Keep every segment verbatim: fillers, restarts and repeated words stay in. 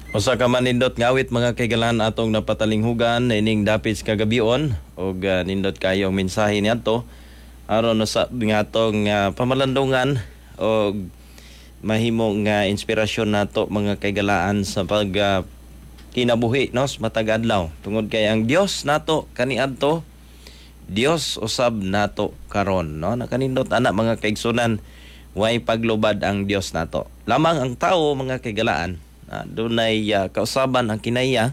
Usa ka manindot ngawit mga kaigalan atong napatalinghugan ining dapit kagabion og uh, nindot kayong mensahe niadto aron sa nga atong uh, pamalandungan og mahimo nga inspirasyon nato mga kaigalaan sa pag uh, kinabuhi no sa matag adlaw tungod kay ang Dios nato kaniadto Dios usab nato karon no nakanindot ana mga kaigsunan way paglubad ang Dios nato lamang ang tao mga kaigalaan uh, dunay uh, kausaban ang kinaya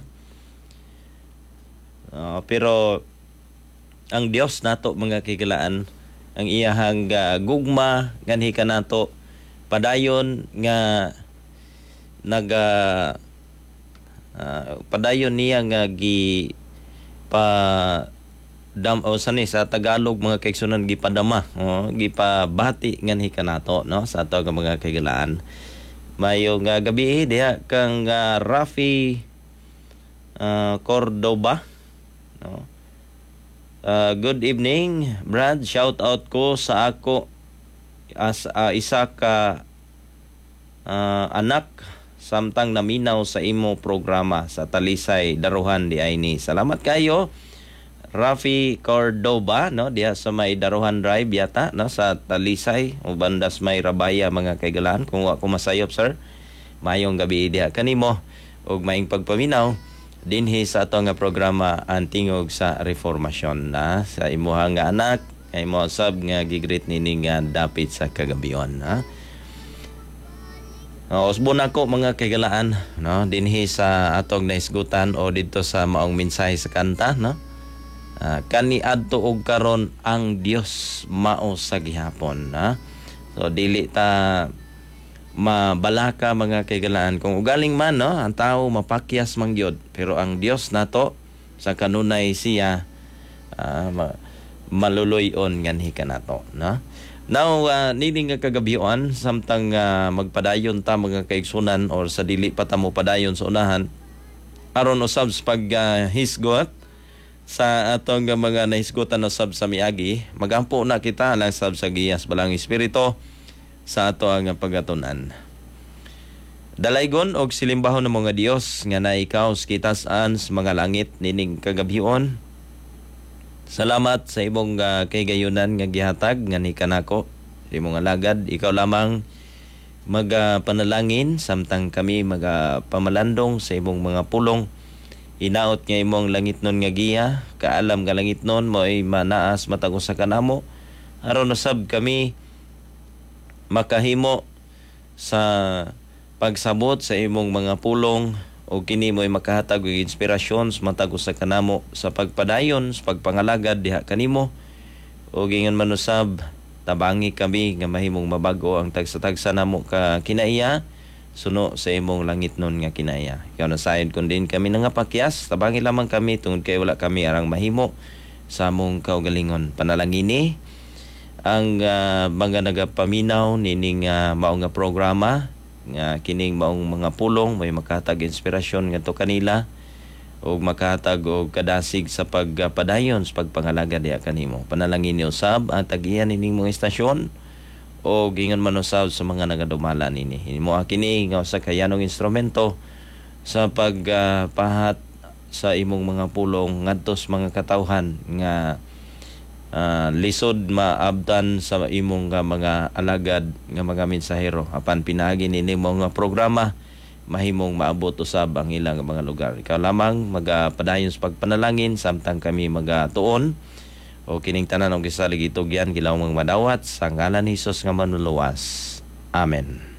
uh, pero ang Dios nato mga kaigalaan ang iyahang uh, gugma nganhi kanato padayon nga naga uh, padayon niya nga gi pa dam o sani sa Tagalog mga kaigsunan gipadama oh, gipabati nganhi kanato no sa ato nga mga kaigalaan mayo nga gabi diha kang uh, Rafi uh, Cordoba no. Uh, good evening Brad, shout out ko sa ako as uh, isa ka uh, anak samtang naminaw sa imo programa sa Talisay Daruhan di ay ni. Salamat kayo Rafi Cordoba no diha sa may Daruhan Drive yata no sa Talisay o bandas may Rabaya mga kaigalaan kung wa ko masayop sir. Mayong gabi diha kanimo og maing pagpaminaw dinhi sa ato nga programa ang tingog sa reformasyon na sa imuha nga anak ay mo sab nga gigreet nini nga dapit sa kagabion ha. Uh, usbon ako mga kaigalaan no dinhi sa atong naisgutan o dito sa maong mensahe sa kanta no. Uh, kani adto og karon ang Dios mao sa gihapon ha. So dili ta mabalaka mga kaigalaan kung ugaling man no ang tao mapakyas man gyud pero ang Dios nato sa kanunay siya uh, ma- maluluyon nganhi kanato no. Now uh, nini nga kagabion samtang uh, magpadayon ta mga kaigsunan or sa dili pa ta mo padayon sa unahan aron usab sa pag uh, hisgot sa atong mga nahisgutan usab sa miagi magampo na kita lang sab sa giyas balang espiritu sa ato ang pagatunan. Dalaygon og silimbahon ng mga Dios nga na ikaw kitas-an sa mga langit nining kagabion. Salamat sa imong uh, kaygayunan nga gihatag nga ni kanako imong alagad ikaw lamang magapanalangin samtang kami magapamalandong sa imong mga pulong. Inaot nga imong langitnon nga giya, kaalam nga langitnon mo ay manaas matag usa ka namo aron usab kami makahimo sa pagsabot sa imong mga pulong o kini mo ay makahatag og inspirasyon sa matag usa ka namo sa pagpadayon sa pagpangalagad diha kanimo o gingon man usab tabangi kami nga mahimong mabago ang tagsa-tagsa namo ka kinaiya suno sa imong langit nun nga kinaya. Ikaw na sayod kung din kami nangapakyas, tabangi lamang kami tungod kay wala kami arang mahimo sa among kaugalingon. Panalangini ang uh, mga nagapaminaw nining uh, maong nga programa nga kining maong mga pulong may makahatag inspirasyon ngadto kanila o makahatag og kadasig sa pagpadayon sa pagpangalaga diha kanimo. Panalangini usab ang tag-iyan nining mga istasyon o gingon man usab sa mga nagadumala nini. Himo kini nga sa kayanong instrumento sa pagpahat uh, sa imong mga pulong ngadto sa mga katawhan nga uh, lisod maabdan sa imong uh, mga alagad nga mga mensahero apan pinaagi nini mga programa mahimong maabot usab ang ilang mga lugar. Ikaw lamang magapadayon sa pagpanalangin samtang kami magatuon o kining tanan og gisalig itugyan gilaw mga madawat sa ngalan ni Hesus nga manuluwas. Amen.